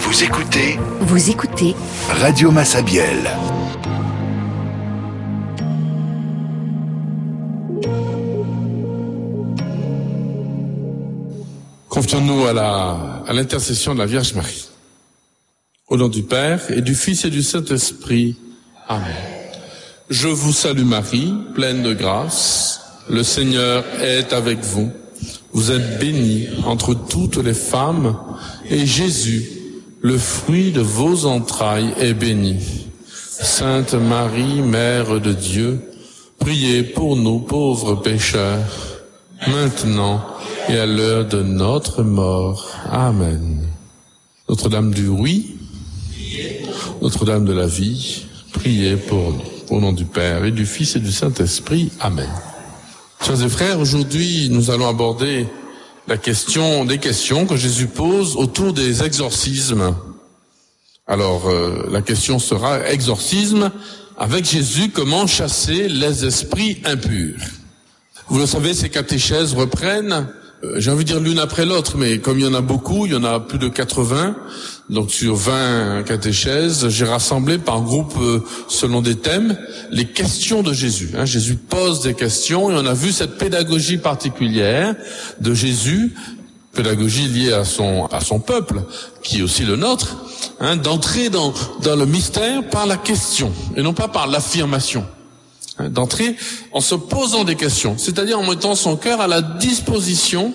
Vous écoutez Radio Massabielle. Confions-nous à l'intercession de la Vierge Marie. Au nom du Père et du Fils et du Saint-Esprit. Amen. Je vous salue Marie, pleine de grâce. Le Seigneur est avec vous. Vous êtes bénie entre toutes les femmes, et Jésus, le fruit de vos entrailles, est béni. Sainte Marie, Mère de Dieu, priez pour nous pauvres pécheurs, maintenant et à l'heure de notre mort. Amen. Notre-Dame du oui, Notre-Dame de la vie, priez pour nous. Au nom du Père et du Fils et du Saint-Esprit. Amen. Chers et frères, aujourd'hui, nous allons aborder des questions que Jésus pose autour des exorcismes. Alors, la question sera exorcisme avec Jésus, comment chasser les esprits impurs. Vous le savez, ces catéchèses reprennent, j'ai envie de dire l'une après l'autre, mais comme il y en a beaucoup, il y en a plus de 80, donc sur 20 catéchèses, j'ai rassemblé par groupe, selon des thèmes, les questions de Jésus. Jésus pose des questions et on a vu cette pédagogie particulière de Jésus, pédagogie liée à son peuple, qui est aussi le nôtre, d'entrer dans le mystère par la question et non pas par l'affirmation. D'entrer en se posant des questions, c'est-à-dire en mettant son cœur à la disposition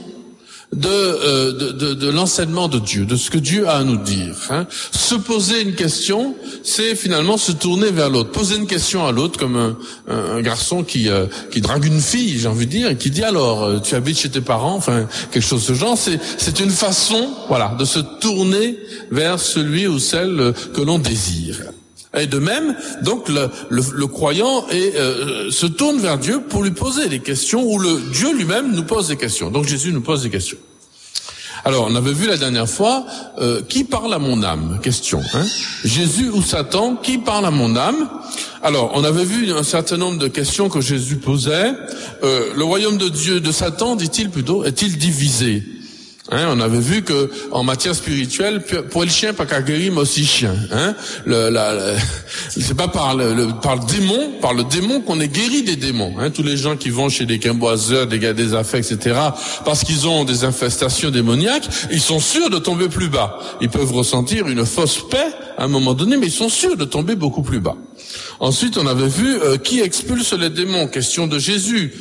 de l'enseignement de Dieu, de ce que Dieu a à nous dire. Se poser une question, c'est finalement se tourner vers l'autre. Poser une question à l'autre, comme un garçon qui drague une fille, j'ai envie de dire, et qui dit alors, tu habites chez tes parents, enfin quelque chose de ce genre. C'est une façon, voilà, de se tourner vers celui ou celle que l'on désire. Et de même, donc le croyant se tourne vers Dieu pour lui poser des questions, ou Dieu lui-même nous pose des questions. Donc Jésus nous pose des questions. Alors, on avait vu la dernière fois, qui parle à mon âme? Question. Jésus ou Satan, qui parle à mon âme? Alors, on avait vu un certain nombre de questions que Jésus posait. Le royaume de Dieu, de Satan, dit-il plutôt, est-il divisé? On avait vu que en matière spirituelle, pour le chien, pas qu'à guérir, mais aussi chien. C'est pas par le démon qu'on est guéri des démons. Tous les gens qui vont chez des quimboiseurs, des gars des affaires, etc., parce qu'ils ont des infestations démoniaques, ils sont sûrs de tomber plus bas. Ils peuvent ressentir une fausse paix à un moment donné, mais ils sont sûrs de tomber beaucoup plus bas. Ensuite, on avait vu qui expulse les démons. Question de Jésus.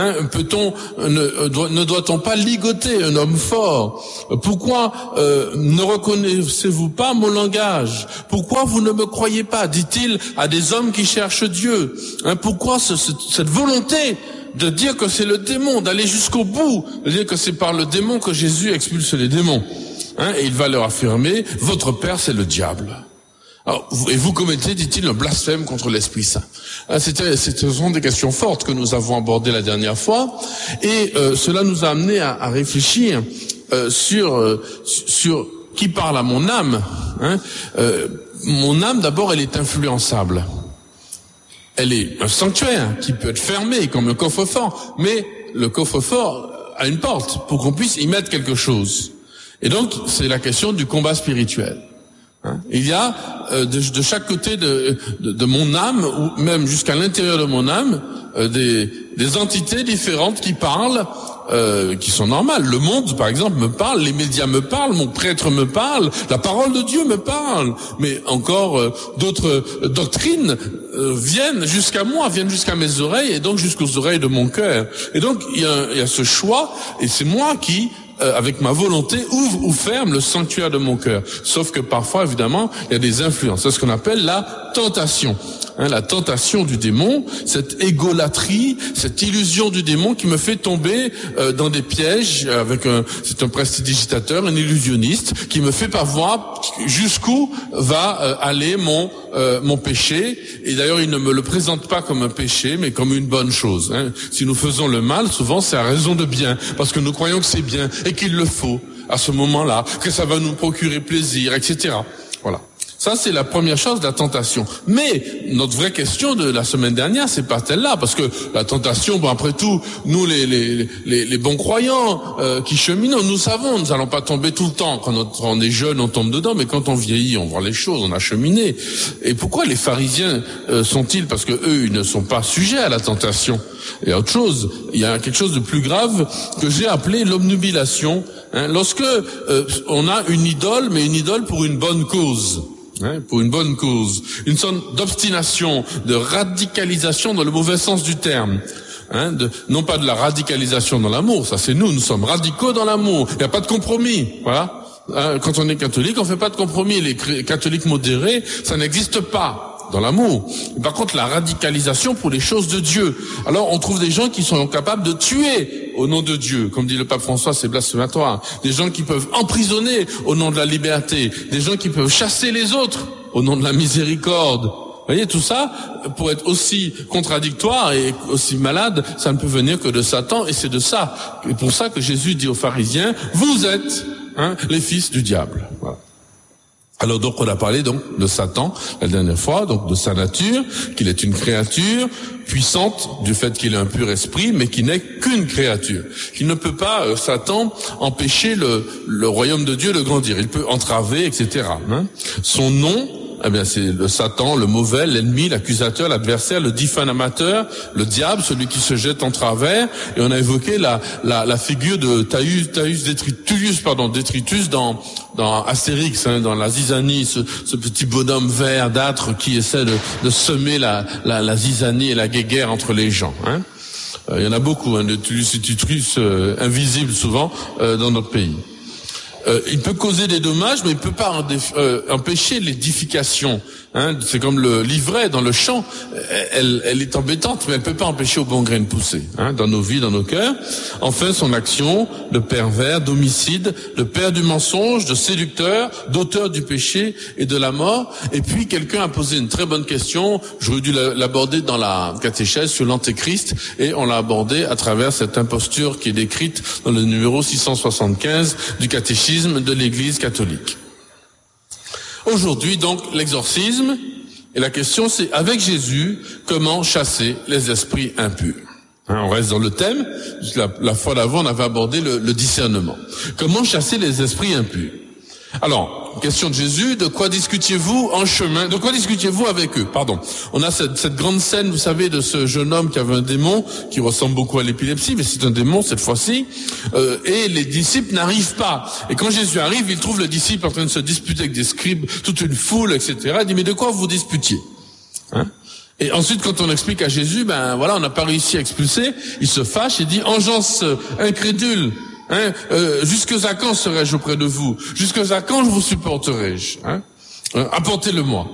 Ne doit-on pas ligoter un homme fort? Pourquoi ne reconnaissez-vous pas mon langage? Pourquoi vous ne me croyez pas? Dit-il à des hommes qui cherchent Dieu. Pourquoi cette volonté de dire que c'est le démon, d'aller jusqu'au bout, de dire que c'est par le démon que Jésus expulse les démons. Et il va leur affirmer, votre père c'est le diable. Alors, et vous commettez, dit-il, un blasphème contre l'Esprit Saint. Ce sont des questions fortes que nous avons abordées la dernière fois, et cela nous a amené à réfléchir sur qui parle à mon âme. Mon âme, d'abord, elle est influençable. Elle est un sanctuaire qui peut être fermé comme le coffre-fort, mais le coffre-fort a une porte pour qu'on puisse y mettre quelque chose. Et donc, c'est la question du combat spirituel. Il y a de chaque côté de mon âme, ou même jusqu'à l'intérieur de mon âme, des entités différentes qui parlent, qui sont normales. Le monde, par exemple, me parle, les médias me parlent, mon prêtre me parle, la parole de Dieu me parle, mais encore d'autres doctrines viennent jusqu'à moi, viennent jusqu'à mes oreilles, et donc jusqu'aux oreilles de mon cœur. Et donc il y a ce choix, et c'est moi qui avec ma volonté, ouvre ou ferme le sanctuaire de mon cœur. Sauf que parfois, évidemment, il y a des influences. C'est ce qu'on appelle la tentation. La tentation du démon, cette égolâtrie, cette illusion du démon qui me fait tomber dans des pièges c'est un prestidigitateur, un illusionniste, qui me fait pas voir jusqu'où va aller mon péché. Et d'ailleurs, il ne me le présente pas comme un péché, mais comme une bonne chose. Si nous faisons le mal, souvent c'est à raison de bien, parce que nous croyons que c'est bien et qu'il le faut à ce moment-là, que ça va nous procurer plaisir, etc. Voilà. Ça, c'est la première chose, la tentation. Mais notre vraie question de la semaine dernière, c'est pas celle-là, parce que la tentation, bon, après tout, nous les bons croyants qui cheminons, nous savons, nous allons pas tomber tout le temps. Quand on est jeune, on tombe dedans, mais quand on vieillit, on voit les choses, on a cheminé. Et pourquoi les pharisiens sont-ils? Parce que eux, ils ne sont pas sujets à la tentation. Et autre chose, il y a quelque chose de plus grave que j'ai appelé l'obnubilation. Lorsque on a une idole, mais une idole pour une bonne cause. Pour une bonne cause, une sorte d'obstination, de radicalisation dans le mauvais sens du terme, non pas de la radicalisation dans l'amour, ça c'est nous sommes radicaux dans l'amour, il n'y a pas de compromis, voilà. Quand on est catholique, on fait pas de compromis, les catholiques modérés, ça n'existe pas dans l'amour. Par contre, la radicalisation pour les choses de Dieu. Alors, on trouve des gens qui sont capables de tuer au nom de Dieu. Comme dit le pape François, c'est blasphématoire. Des gens qui peuvent emprisonner au nom de la liberté. Des gens qui peuvent chasser les autres au nom de la miséricorde. Vous voyez, tout ça, pour être aussi contradictoire et aussi malade, ça ne peut venir que de Satan. Et c'est de ça, et pour ça que Jésus dit aux pharisiens, vous êtes les fils du diable. Voilà. Alors donc on a parlé donc de Satan la dernière fois, donc de sa nature, qu'il est une créature puissante du fait qu'il est un pur esprit, mais qui n'est qu'une créature. Qu'il ne peut pas, Satan, empêcher le royaume de Dieu de grandir. Il peut entraver, etc. Son nom, eh bien c'est le Satan, le mauvais, l'ennemi, l'accusateur, l'adversaire, le diffamateur, le diable, celui qui se jette en travers. Et on a évoqué la figure de Détritus dans Astérix, dans la zizanie, ce petit bonhomme vert d'âtre qui essaie de semer la zizanie et la guéguerre entre les gens. Il y en a beaucoup, de Détritus invisibles souvent dans notre pays. Il peut causer des dommages, mais il peut pas empêcher l'édification. C'est comme l'ivraie dans le champ. Elle est embêtante, mais elle peut pas empêcher au bon grain de pousser. Dans nos vies, dans nos cœurs. Enfin, son action, de pervers, d'homicide, de père du mensonge, de séducteur, d'auteur du péché et de la mort. Et puis, quelqu'un a posé une très bonne question. J'aurais dû l'aborder dans la catéchèse sur l'antéchrist, et on l'a abordé à travers cette imposture qui est décrite dans le numéro 675 du catéchisme de l'Église catholique. Aujourd'hui, donc, l'exorcisme, et la question c'est, avec Jésus, comment chasser les esprits impurs? On reste dans le thème. La fois d'avant, on avait abordé le discernement. Comment chasser les esprits impurs? Alors, question de Jésus, de quoi discutiez-vous en chemin? De quoi discutiez-vous avec eux? Pardon. On a cette grande scène, vous savez, de ce jeune homme qui avait un démon, qui ressemble beaucoup à l'épilepsie, mais c'est un démon cette fois-ci, et les disciples n'arrivent pas. Et quand Jésus arrive, il trouve le disciple en train de se disputer avec des scribes, toute une foule, etc. Il dit, mais de quoi vous disputiez? Et ensuite, quand on explique à Jésus, on n'a pas réussi à expulser, il se fâche et dit, engeance incrédule, jusqu'à quand serai-je auprès de vous? Jusqu'à quand je vous supporterai-je? Apportez-le-moi.